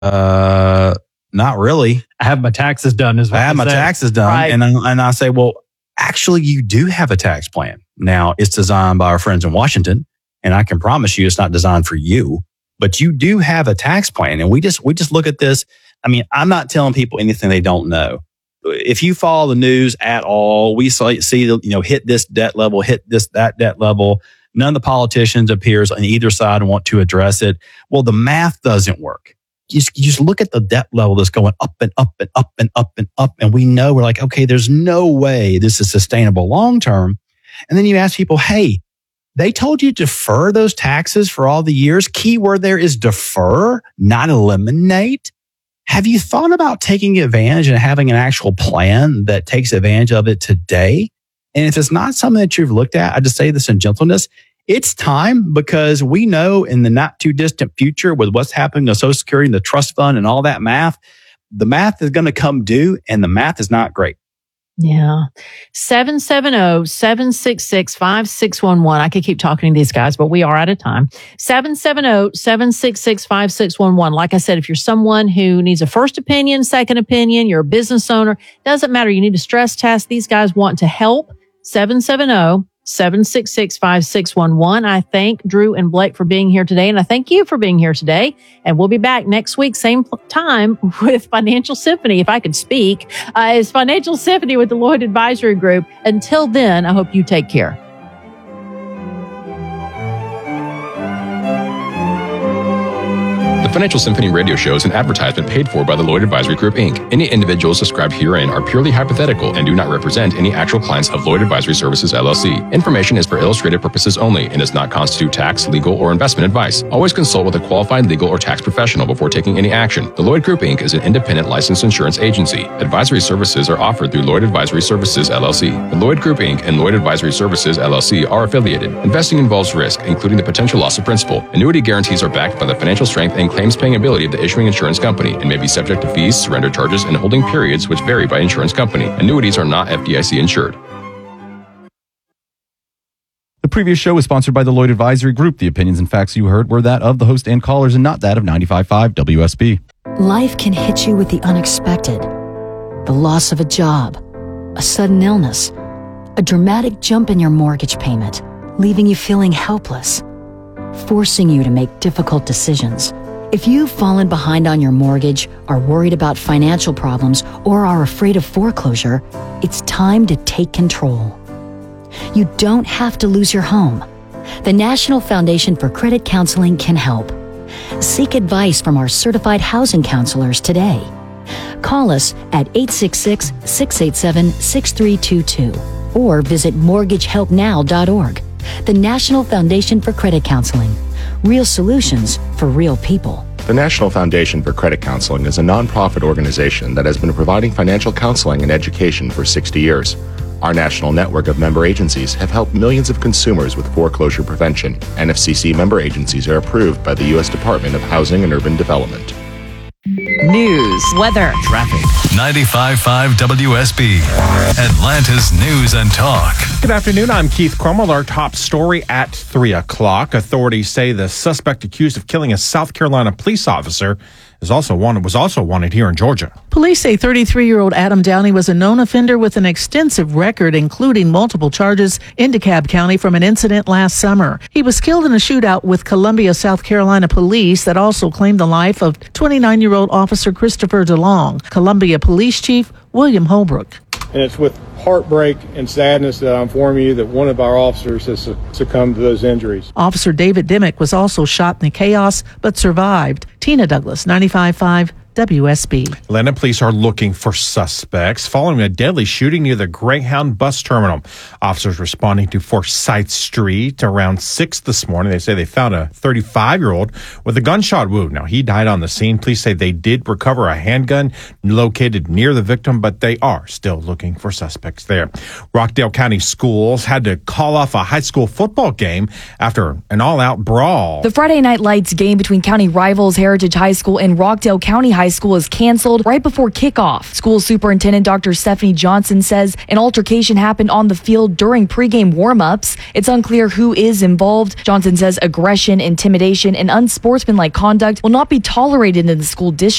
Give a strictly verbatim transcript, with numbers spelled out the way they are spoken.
Uh, not really. I have my taxes done. Is what I have my said. taxes done. Right. And, I, and I say, well, actually, you do have a tax plan. Now, it's designed by our friends in Washington, and I can promise you it's not designed for you, but you do have a tax plan. And we just, we just look at this. I mean, I'm not telling people anything they don't know. If you follow the news at all, we see, you know, hit this debt level, hit this, that debt level. None of the politicians appears on either side and want to address it. Well, the math doesn't work. You just, you just look at the debt level that's going up and up and up and up and up. And we know we're like, okay, there's no way this is sustainable long term. And then you ask people, hey, they told you to defer those taxes for all the years. Key word there is defer, not eliminate. Have you thought about taking advantage and having an actual plan that takes advantage of it today? And if it's not something that you've looked at, I just say this in gentleness. It's time, because we know in the not too distant future with what's happening to Social Security and the trust fund and all that math, the math is going to come due, and the math is not great. Yeah. seven seven zero, seven six six, five six one one. I could keep talking to these guys, but we are out of time. seven seven zero, seven six six, five six one one. Like I said, if you're someone who needs a first opinion, second opinion, you're a business owner, doesn't matter. You need a stress test. These guys want to help. seven seven zero, seven six six, five six one one. I thank Drew and Blake for being here today, and I thank you for being here today. And we'll be back next week, same time, with Financial Symphony. If I could speak, uh, it's Financial Symphony with the Lloyd Advisory Group. Until then, I hope you take care. The Financial Symphony radio show is an advertisement paid for by the Lloyd Advisory Group, Incorporated. Any individuals described herein are purely hypothetical and do not represent any actual clients of Lloyd Advisory Services, L L C. Information is for illustrative purposes only and does not constitute tax, legal, or investment advice. Always consult with a qualified legal or tax professional before taking any action. The Lloyd Group, Incorporated is an independent licensed insurance agency. Advisory services are offered through Lloyd Advisory Services, L L C. The Lloyd Group, Incorporated and Lloyd Advisory Services, L L C are affiliated. Investing involves risk, including the potential loss of principal. Annuity guarantees are backed by the financial strength and claims-paying ability of the issuing insurance company and may be subject to fees, surrender charges, and holding periods which vary by insurance company. Annuities are not F D I C insured. The previous show was sponsored by the Lloyd Advisory Group. The opinions and facts you heard were that of the host and callers and not that of ninety-five point five W S B. Life can hit you with the unexpected. The loss of a job, a sudden illness, a dramatic jump in your mortgage payment, leaving you feeling helpless, forcing you to make difficult decisions. If you've fallen behind on your mortgage, are worried about financial problems, or are afraid of foreclosure, it's time to take control. You don't have to lose your home. The National Foundation for Credit Counseling can help. Seek advice from our certified housing counselors today. Call us at eight six six, six eight seven, six three two two or visit mortgage help now dot org. The National Foundation for Credit Counseling. Real solutions for real people. The National Foundation for Credit Counseling is a nonprofit organization that has been providing financial counseling and education for sixty years. Our national network of member agencies have helped millions of consumers with foreclosure prevention. N F C C member agencies are approved by the U S Department of Housing and Urban Development. News, weather, traffic. ninety-five point five W S B, Atlanta's News and Talk. Good afternoon, I'm Keith Cromwell. Our top story at three o'clock. Authorities say the suspect accused of killing a South Carolina police officer is also wanted, was also wanted here in Georgia. Police say thirty-three-year-old Adam Downey was a known offender with an extensive record, including multiple charges in DeKalb County from an incident last summer. He was killed in a shootout with Columbia, South Carolina police that also claimed the life of twenty-nine-year-old Officer Christopher DeLong. Columbia Police Chief William Holbrook. And it's with heartbreak and sadness that I inform you that one of our officers has succumbed to those injuries. Officer David Dimmick was also shot in the chaos but survived. Tina Douglas, ninety-five point five W S B. Atlanta police are looking for suspects following a deadly shooting near the Greyhound bus terminal. Officers responding to Forsyth Street around six this morning. They say they found a thirty-five-year-old with a gunshot wound. Now, he died on the scene. Police say they did recover a handgun located near the victim, but they are still looking for suspects there. Rockdale County schools had to call off a high school football game after an all-out brawl. The Friday Night Lights game between county rivals Heritage High School and Rockdale County High High School is canceled right before kickoff. School Superintendent Doctor Stephanie Johnson says an altercation happened on the field during pregame warm-ups. It's unclear who is involved. Johnson says aggression, intimidation, and unsportsmanlike conduct will not be tolerated in the school district.